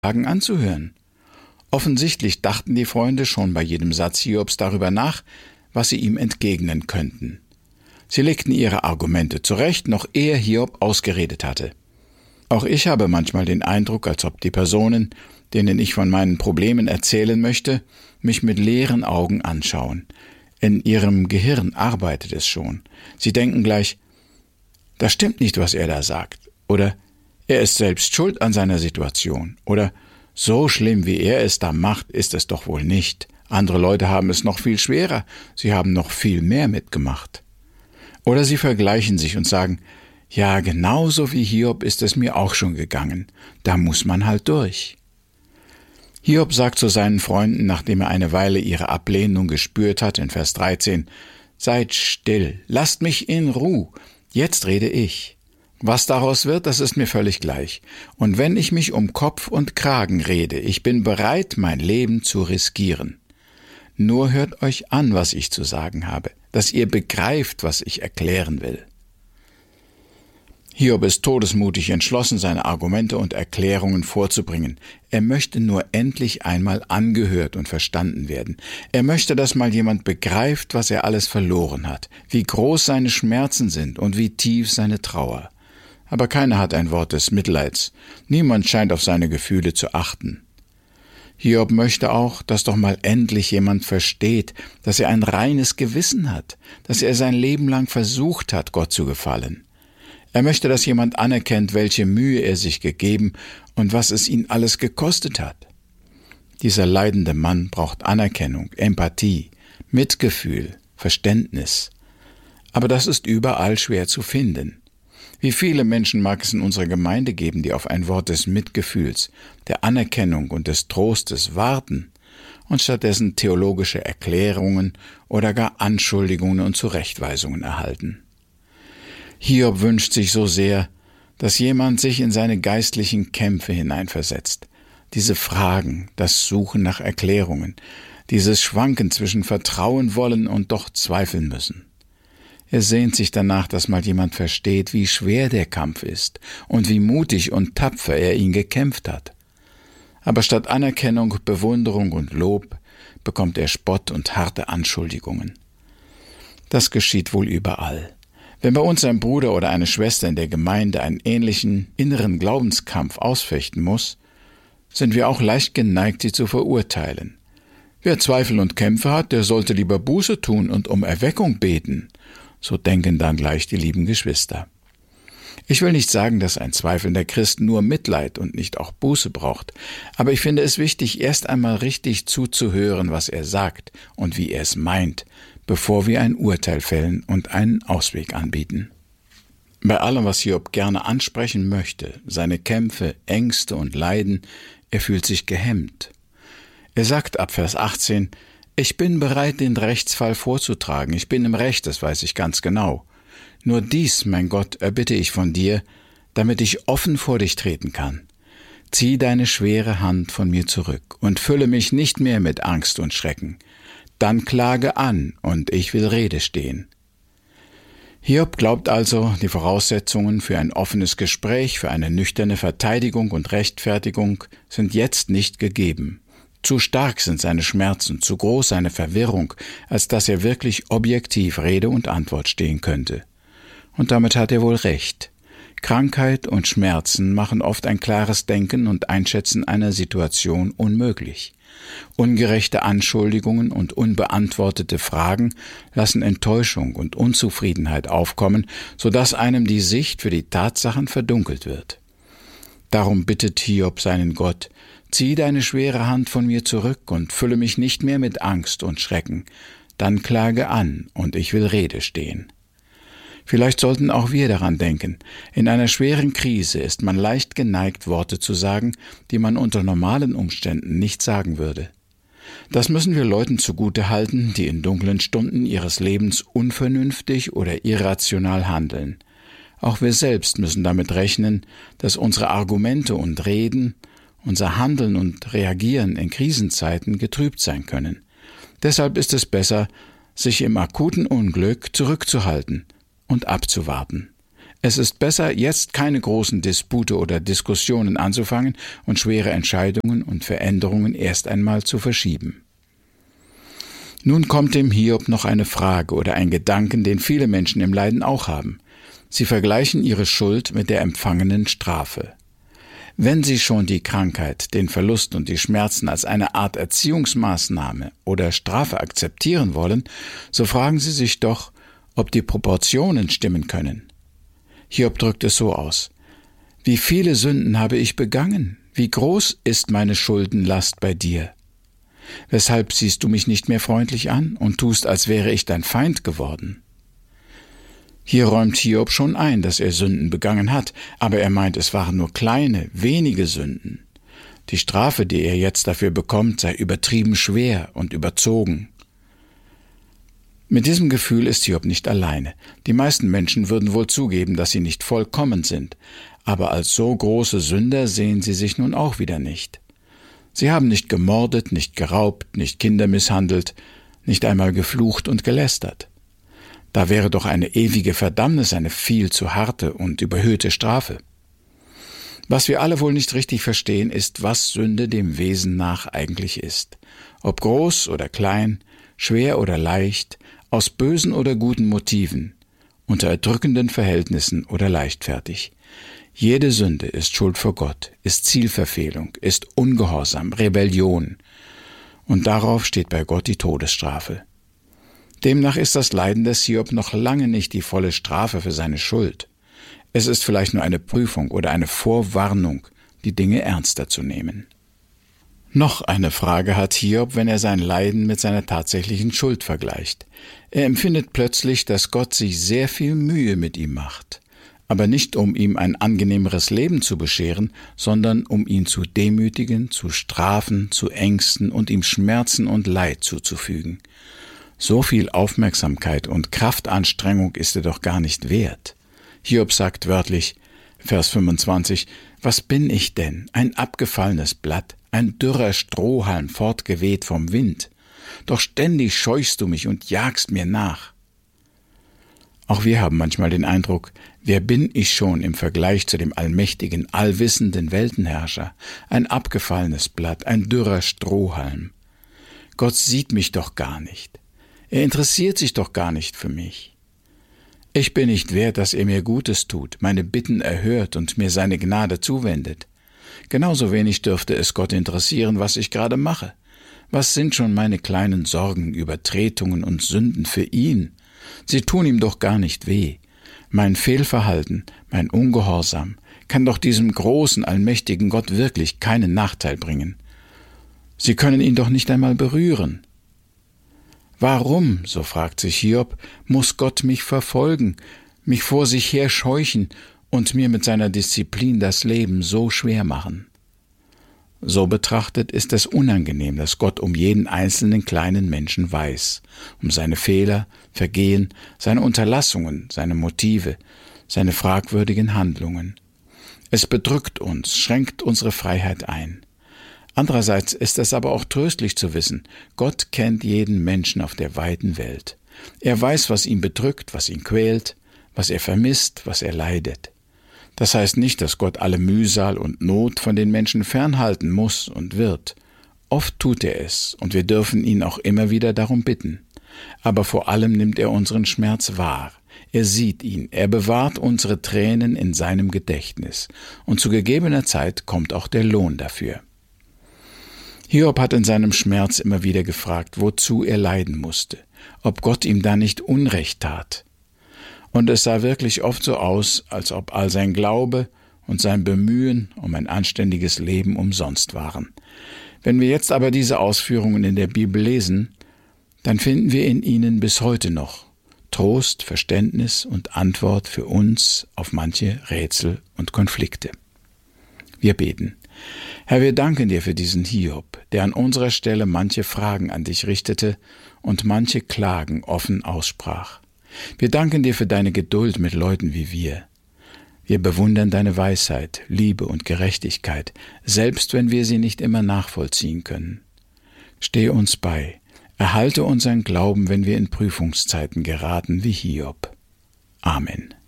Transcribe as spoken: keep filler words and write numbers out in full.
Fragen anzuhören. Offensichtlich dachten die Freunde schon bei jedem Satz Hiobs darüber nach, was sie ihm entgegnen könnten. Sie legten ihre Argumente zurecht, noch ehe Hiob ausgeredet hatte. Auch ich habe manchmal den Eindruck, als ob die Personen, denen ich von meinen Problemen erzählen möchte, mich mit leeren Augen anschauen. In ihrem Gehirn arbeitet es schon. Sie denken gleich, das stimmt nicht, was er da sagt. Oder er ist selbst schuld an seiner Situation. Oder so schlimm, wie er es da macht, ist es doch wohl nicht. Andere Leute haben es noch viel schwerer. Sie haben noch viel mehr mitgemacht. Oder sie vergleichen sich und sagen, ja, genauso wie Hiob ist es mir auch schon gegangen. Da muss man halt durch. Hiob sagt zu seinen Freunden, nachdem er eine Weile ihre Ablehnung gespürt hat, in Vers dreizehn, »Seid still, lasst mich in Ruhe, jetzt rede ich. Was daraus wird, das ist mir völlig gleich. Und wenn ich mich um Kopf und Kragen rede, ich bin bereit, mein Leben zu riskieren. Nur hört euch an, was ich zu sagen habe, dass ihr begreift, was ich erklären will.« Hiob ist todesmutig entschlossen, seine Argumente und Erklärungen vorzubringen. Er möchte nur endlich einmal angehört und verstanden werden. Er möchte, dass mal jemand begreift, was er alles verloren hat, wie groß seine Schmerzen sind und wie tief seine Trauer. Aber keiner hat ein Wort des Mitleids. Niemand scheint auf seine Gefühle zu achten. Hiob möchte auch, dass doch mal endlich jemand versteht, dass er ein reines Gewissen hat, dass er sein Leben lang versucht hat, Gott zu gefallen. Er möchte, dass jemand anerkennt, welche Mühe er sich gegeben und was es ihn alles gekostet hat. Dieser leidende Mann braucht Anerkennung, Empathie, Mitgefühl, Verständnis. Aber das ist überall schwer zu finden. Wie viele Menschen mag es in unserer Gemeinde geben, die auf ein Wort des Mitgefühls, der Anerkennung und des Trostes warten und stattdessen theologische Erklärungen oder gar Anschuldigungen und Zurechtweisungen erhalten. Hiob wünscht sich so sehr, dass jemand sich in seine geistlichen Kämpfe hineinversetzt. Diese Fragen, das Suchen nach Erklärungen, dieses Schwanken zwischen Vertrauen wollen und doch zweifeln müssen. Er sehnt sich danach, dass mal jemand versteht, wie schwer der Kampf ist und wie mutig und tapfer er ihn gekämpft hat. Aber statt Anerkennung, Bewunderung und Lob bekommt er Spott und harte Anschuldigungen. Das geschieht wohl überall. Wenn bei uns ein Bruder oder eine Schwester in der Gemeinde einen ähnlichen inneren Glaubenskampf ausfechten muss, sind wir auch leicht geneigt, sie zu verurteilen. Wer Zweifel und Kämpfe hat, der sollte lieber Buße tun und um Erweckung beten. So denken dann gleich die lieben Geschwister. Ich will nicht sagen, dass ein zweifelnder Christ nur Mitleid und nicht auch Buße braucht, aber ich finde es wichtig, erst einmal richtig zuzuhören, was er sagt und wie er es meint, bevor wir ein Urteil fällen und einen Ausweg anbieten. Bei allem, was Hiob gerne ansprechen möchte, seine Kämpfe, Ängste und Leiden, er fühlt sich gehemmt. Er sagt ab Vers achtzehn, »Ich bin bereit, den Rechtsfall vorzutragen. Ich bin im Recht, das weiß ich ganz genau. Nur dies, mein Gott, erbitte ich von dir, damit ich offen vor dich treten kann. Zieh deine schwere Hand von mir zurück und fülle mich nicht mehr mit Angst und Schrecken. Dann klage an, und ich will Rede stehen.« Hiob glaubt also, die Voraussetzungen für ein offenes Gespräch, für eine nüchterne Verteidigung und Rechtfertigung sind jetzt nicht gegeben. Zu stark sind seine Schmerzen, zu groß seine Verwirrung, als dass er wirklich objektiv Rede und Antwort stehen könnte. Und damit hat er wohl recht. Krankheit und Schmerzen machen oft ein klares Denken und Einschätzen einer Situation unmöglich. Ungerechte Anschuldigungen und unbeantwortete Fragen lassen Enttäuschung und Unzufriedenheit aufkommen, sodass einem die Sicht für die Tatsachen verdunkelt wird. Darum bittet Hiob seinen Gott, zieh deine schwere Hand von mir zurück und fülle mich nicht mehr mit Angst und Schrecken, dann klage an, und ich will Rede stehen. Vielleicht sollten auch wir daran denken, in einer schweren Krise ist man leicht geneigt, Worte zu sagen, die man unter normalen Umständen nicht sagen würde. Das müssen wir Leuten zugute halten, die in dunklen Stunden ihres Lebens unvernünftig oder irrational handeln. Auch wir selbst müssen damit rechnen, dass unsere Argumente und Reden, unser Handeln und Reagieren in Krisenzeiten getrübt sein können. Deshalb ist es besser, sich im akuten Unglück zurückzuhalten und abzuwarten. Es ist besser, jetzt keine großen Dispute oder Diskussionen anzufangen und schwere Entscheidungen und Veränderungen erst einmal zu verschieben. Nun kommt dem Hiob noch eine Frage oder ein Gedanken, den viele Menschen im Leiden auch haben. Sie vergleichen ihre Schuld mit der empfangenen Strafe. Wenn Sie schon die Krankheit, den Verlust und die Schmerzen als eine Art Erziehungsmaßnahme oder Strafe akzeptieren wollen, so fragen Sie sich doch, ob die Proportionen stimmen können. Hiob drückt es so aus: Wie viele Sünden habe ich begangen? Wie groß ist meine Schuldenlast bei dir? Weshalb siehst du mich nicht mehr freundlich an und tust, als wäre ich dein Feind geworden? Hier räumt Hiob schon ein, dass er Sünden begangen hat, aber er meint, es waren nur kleine, wenige Sünden. Die Strafe, die er jetzt dafür bekommt, sei übertrieben schwer und überzogen. Mit diesem Gefühl ist Hiob nicht alleine. Die meisten Menschen würden wohl zugeben, dass sie nicht vollkommen sind, aber als so große Sünder sehen sie sich nun auch wieder nicht. Sie haben nicht gemordet, nicht geraubt, nicht Kinder misshandelt, nicht einmal geflucht und gelästert. Da wäre doch eine ewige Verdammnis eine viel zu harte und überhöhte Strafe. Was wir alle wohl nicht richtig verstehen, ist, was Sünde dem Wesen nach eigentlich ist. Ob groß oder klein, schwer oder leicht, aus bösen oder guten Motiven, unter erdrückenden Verhältnissen oder leichtfertig. Jede Sünde ist Schuld vor Gott, ist Zielverfehlung, ist Ungehorsam, Rebellion. Und darauf steht bei Gott die Todesstrafe. Demnach ist das Leiden des Hiob noch lange nicht die volle Strafe für seine Schuld. Es ist vielleicht nur eine Prüfung oder eine Vorwarnung, die Dinge ernster zu nehmen. Noch eine Frage hat Hiob, wenn er sein Leiden mit seiner tatsächlichen Schuld vergleicht. Er empfindet plötzlich, dass Gott sich sehr viel Mühe mit ihm macht. Aber nicht, um ihm ein angenehmeres Leben zu bescheren, sondern um ihn zu demütigen, zu strafen, zu ängsten und ihm Schmerzen und Leid zuzufügen. So viel Aufmerksamkeit und Kraftanstrengung ist er doch gar nicht wert. Hiob sagt wörtlich, Vers fünfundzwanzig, »Was bin ich denn? Ein abgefallenes Blatt, ein dürrer Strohhalm fortgeweht vom Wind. Doch ständig scheuchst du mich und jagst mir nach.« Auch wir haben manchmal den Eindruck, wer bin ich schon im Vergleich zu dem allmächtigen, allwissenden Weltenherrscher? Ein abgefallenes Blatt, ein dürrer Strohhalm. Gott sieht mich doch gar nicht. Er interessiert sich doch gar nicht für mich. Ich bin nicht wert, dass er mir Gutes tut, meine Bitten erhört und mir seine Gnade zuwendet. Genauso wenig dürfte es Gott interessieren, was ich gerade mache. Was sind schon meine kleinen Sorgen, Übertretungen und Sünden für ihn? Sie tun ihm doch gar nicht weh. Mein Fehlverhalten, mein Ungehorsam kann doch diesem großen, allmächtigen Gott wirklich keinen Nachteil bringen. Sie können ihn doch nicht einmal berühren. Warum, so fragt sich Hiob, muss Gott mich verfolgen, mich vor sich her scheuchen und mir mit seiner Disziplin das Leben so schwer machen? So betrachtet ist es unangenehm, dass Gott um jeden einzelnen kleinen Menschen weiß, um seine Fehler, Vergehen, seine Unterlassungen, seine Motive, seine fragwürdigen Handlungen. Es bedrückt uns, schränkt unsere Freiheit ein. Andererseits ist es aber auch tröstlich zu wissen, Gott kennt jeden Menschen auf der weiten Welt. Er weiß, was ihn bedrückt, was ihn quält, was er vermisst, was er leidet. Das heißt nicht, dass Gott alle Mühsal und Not von den Menschen fernhalten muss und wird. Oft tut er es, und wir dürfen ihn auch immer wieder darum bitten. Aber vor allem nimmt er unseren Schmerz wahr. Er sieht ihn, er bewahrt unsere Tränen in seinem Gedächtnis, und zu gegebener Zeit kommt auch der Lohn dafür. Hiob hat in seinem Schmerz immer wieder gefragt, wozu er leiden musste, ob Gott ihm da nicht Unrecht tat. Und es sah wirklich oft so aus, als ob all sein Glaube und sein Bemühen um ein anständiges Leben umsonst waren. Wenn wir jetzt aber diese Ausführungen in der Bibel lesen, dann finden wir in ihnen bis heute noch Trost, Verständnis und Antwort für uns auf manche Rätsel und Konflikte. Wir beten. Herr, wir danken dir für diesen Hiob, der an unserer Stelle manche Fragen an dich richtete und manche Klagen offen aussprach. Wir danken dir für deine Geduld mit Leuten wie wir. Wir bewundern deine Weisheit, Liebe und Gerechtigkeit, selbst wenn wir sie nicht immer nachvollziehen können. Stehe uns bei, erhalte unseren Glauben, wenn wir in Prüfungszeiten geraten wie Hiob. Amen.